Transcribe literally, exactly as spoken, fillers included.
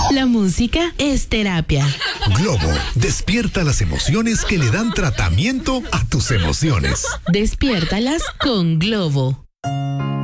La música es terapia. Globo, despierta las emociones que le dan tratamiento a tus emociones. Despiértalas con Globo.